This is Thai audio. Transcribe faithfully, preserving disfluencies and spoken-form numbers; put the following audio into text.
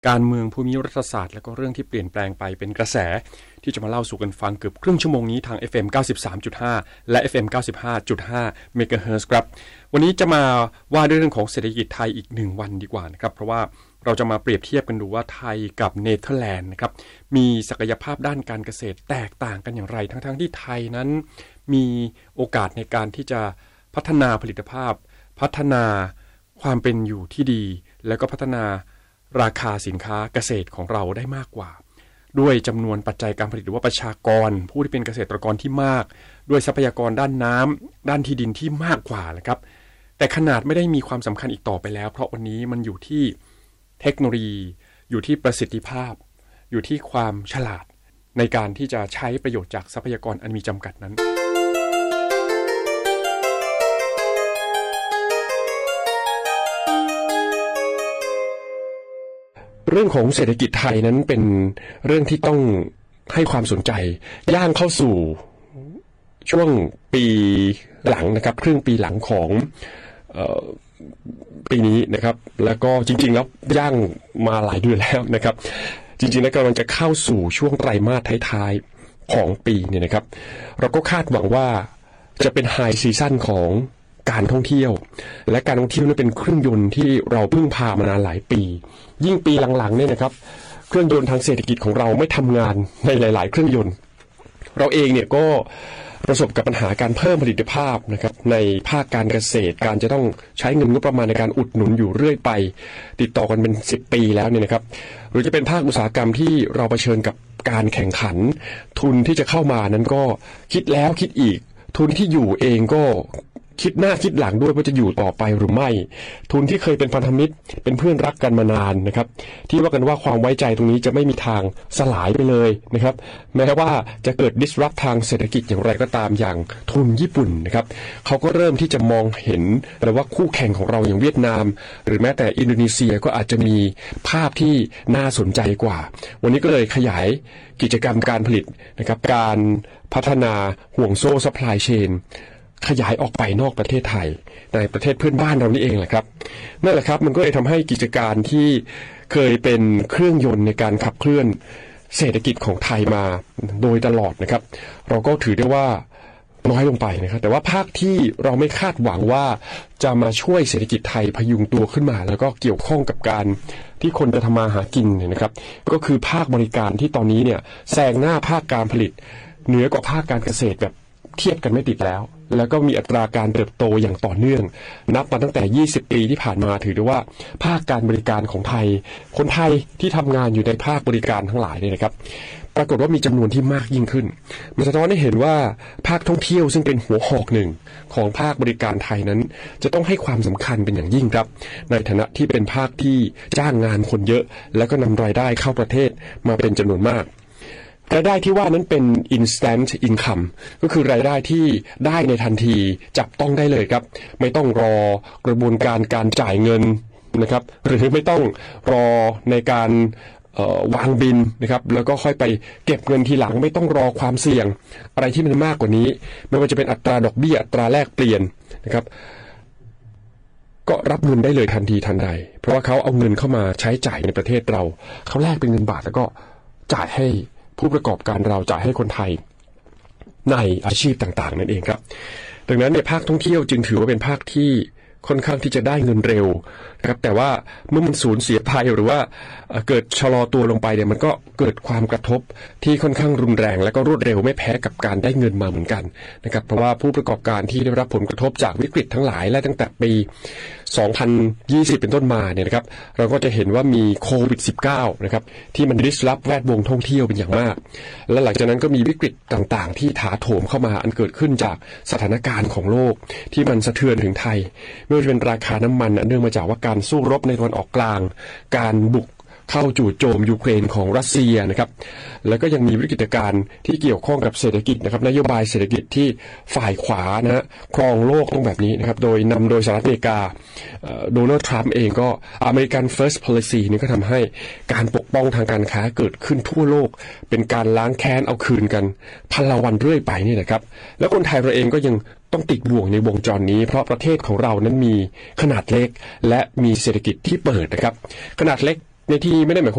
การเมืองภูมิรัฐศาสตร์และก็เรื่องที่เปลี่ยนแปลงไปเป็นกระแสที่จะมาเล่าสู่กันฟังเกือบครึ่งชั่วโมงนี้ทาง เอฟ เอ็ม เก้าสิบสามจุดห้า และ เอฟ เอ็ม เก้าสิบห้าจุดห้า เมกะเฮิรตซ์ครับวันนี้จะมาว่าด้วยเรื่องของเศรษฐกิจไทยอีกหนึ่งวันดีกว่านะครับเพราะว่าเราจะมาเปรียบเทียบกันดูว่าไทยกับเนเธอร์แลนด์นะครับมีศักยภาพด้านการเกษตรแตกต่างกันอย่างไรทั้งๆที่ไทยนั้นมีโอกาสในการที่จะพัฒนาผลิตภาพพัฒนาความเป็นอยู่ที่ดีแล้วก็พัฒนาราคาสินค้าเกษตรของเราได้มากกว่าด้วยจำนวนปัจจัยการผลิตหรือว่าประชากรผู้ที่เป็นเกษตรกรที่มากด้วยทรัพยากรด้านน้ำด้านที่ดินที่มากกว่านะครับแต่ขนาดไม่ได้มีความสำคัญอีกต่อไปแล้วเพราะวันนี้มันอยู่ที่เทคโนโลยีอยู่ที่ประสิทธิภาพอยู่ที่ความฉลาดในการที่จะใช้ประโยชน์จากทรัพยากรอันมีจำกัดนั้นเรื่องของเศรษฐกิจไทยนั้นเป็นเรื่องที่ต้องให้ความสนใจย่างเข้าสู่ช่วงปีหลังนะครับครึ่งปีหลังของเอ่อปีนี้นะครับแล้วก็จริงๆแล้วย่างมาหลายเดือนแล้วนะครับจริงๆแล้วกำลังจะเข้าสู่ช่วงไตรมาสท้ายๆของปีเนี่ยนะครับเราก็คาดหวังว่าจะเป็นไฮซีซั่นของการท่องเที่ยวและการท่องเที่ยวนั้นเป็นเครื่องยนต์ที่เราพึ่งพามานานหลายปียิ่งปีหลังๆเนี่ยนะครับเครื่องยนต์ทางเศรษฐกิจของเราไม่ทำงานในหลายๆเครื่องยนต์เราเองเนี่ยก็ประสบกับปัญหาการเพิ่มผลิตภาพนะครับในภาคการเกษตรการจะต้องใช้เงินงบประมาณในการอุดหนุนอยู่เรื่อยไปติดต่อกันเป็นสิบปีแล้วเนี่ยนะครับหรือจะเป็นภาคอุตสาหกรรมที่เราเผชิญกับการแข่งขันทุนที่จะเข้ามานั้นก็คิดแล้วคิดอีกทุนที่อยู่เองก็คิดหน้าคิดหลังด้วยว่าจะอยู่ต่อไปหรือไม่ทุนที่เคยเป็นพันธมิตรเป็นเพื่อนรักกันมานานนะครับที่ว่ากันว่าความไว้ใจตรงนี้จะไม่มีทางสลายไปเลยนะครับแม้ว่าจะเกิด disrupt ทางเศรษฐกิจอย่างไรก็ตามอย่างทุนญี่ปุ่นนะครับเขาก็เริ่มที่จะมองเห็นแต่ว่าคู่แข่งของเราอย่างเวียดนามหรือแม้แต่อินโดนีเซียก็อาจจะมีภาพที่น่าสนใจกว่าวันนี้ก็เลยขยายกิจกรรมการผลิตนะครับการพัฒนาห่วงโซ่ supply chainขยายออกไปนอกประเทศไทยในประเทศเพื่อนบ้านเรานี่เองแหละครับนั่นแหละครับมันก็เลยทำให้กิจการที่เคยเป็นเครื่องยนต์ในการขับเคลื่อนเศรษฐกิจของไทยมาโดยตลอดนะครับเราก็ถือได้ว่าน้อยลงไปนะครับแต่ว่าภาคที่เราไม่คาดหวังว่าจะมาช่วยเศรษฐกิจไทยพยุงตัวขึ้นมาแล้วก็เกี่ยวข้องกับการที่คนจะทำมาหากินเนี่ยนะครับก็คือภาคบริการที่ตอนนี้เนี่ยแซงหน้าภาคการผลิตเหนือกว่าภาคการเกษตรแบบเทียบกันไม่ติดแล้วแล้วก็มีอัตราการเติบโตอย่างต่อเนื่องนับมาตั้งแต่ยี่สิบปีที่ผ่านมาถือได้ว่าภาคการบริการของไทยคนไทยที่ทำงานอยู่ในภาคบริการทั้งหลายเนี่ยนะครับปรากฏว่ามีจำนวนที่มากยิ่งขึ้นมันสะท้อนให้เห็นว่าภาคท่องเที่ยวซึ่งเป็นหัวหอกหนึ่งของภาคบริการไทยนั้นจะต้องให้ความสำคัญเป็นอย่างยิ่งครับในฐานะที่เป็นภาคที่จ้างงานคนเยอะแล้วก็นำรายได้เข้าประเทศมาเป็นจำนวนมากรายได้ที่ว่านั้นเป็น instant income ก็คือรายได้ที่ได้ในทันทีจับต้องได้เลยครับไม่ต้องรอกระบวนการการจ่ายเงินนะครับหรือไม่ต้องรอในการวางบินนะครับแล้วก็ค่อยไปเก็บเงินทีหลังไม่ต้องรอความเสี่ยงอะไรที่มันมากกว่านี้ไม่ว่าจะเป็นอัตราดอกเบี้ยอัตราแลกเปลี่ยนนะครับก็รับเงินได้เลยทันทีทันใดเพราะว่าเขาเอาเงินเข้ามาใช้จ่ายในประเทศเราเขาแลกเป็นเงินบาทแล้วก็จ่ายให้ผู้ประกอบการเราจ่ายให้คนไทยในอาชีพต่างๆนั่นเองครับดังนั้นในภาคท่องเที่ยวจึงถือว่าเป็นภาคที่ค่อนข้างที่จะได้เงินเร็วนะครับแต่ว่าเมื่อมันสูญเสียภัยหรือว่าเกิดชะลอตัวลงไปเนี่ยมันก็เกิดความกระทบที่ค่อนข้างรุนแรงและก็รวดเร็วไม่แพ้กับการได้เงินมาเหมือนกันนะครับเพราะว่าผู้ประกอบการที่ได้รับผลกระทบจากวิกฤตทั้งหลายและตั้งแต่ปีสองพันยี่สิบเป็นต้นมาเนี่ยนะครับเราก็จะเห็นว่ามีโควิด สิบเก้า นะครับที่มัน disrupt แวดวงท่องเที่ยวเป็นอย่างมากและหลังจากนั้นก็มีวิกฤตต่างๆที่ถาโถมเข้ามาอันเกิดขึ้นจากสถานการณ์ของโลกที่มันสะเทือนถึงไทยไม่ว่าจะเป็นราคาน้ำมันเนื่องมาจากว่าการสู้รบในตะวันออกกลางการบุกเข้าจู่โจมยูเครนของรัสเซียนะครับแล้วก็ยังมีวิกฤตการณ์ที่เกี่ยวข้องกับเศรษฐกิจนะครับนโยบายเศรษฐกิจที่ฝ่ายขวานะฮะครองโลกต้องแบบนี้นะครับโดยนำโดยสหรัฐอเมริกาโดนัลด์ทรัมป์เองก็ American First Policy นี่ก็ทำให้การปกป้องทางการค้าเกิดขึ้นทั่วโลกเป็นการล้างแค้นเอาคืนกันพันละวันเรื่อยไปนี่นะครับแล้วคนไทยเราเองก็ยังต้องติดบ่วงในวงจรนี้เพราะประเทศของเรานั้นมีขนาดเล็กและมีเศรษฐกิจที่เปิดนะครับขนาดเล็กในที่ไม่ได้หมาย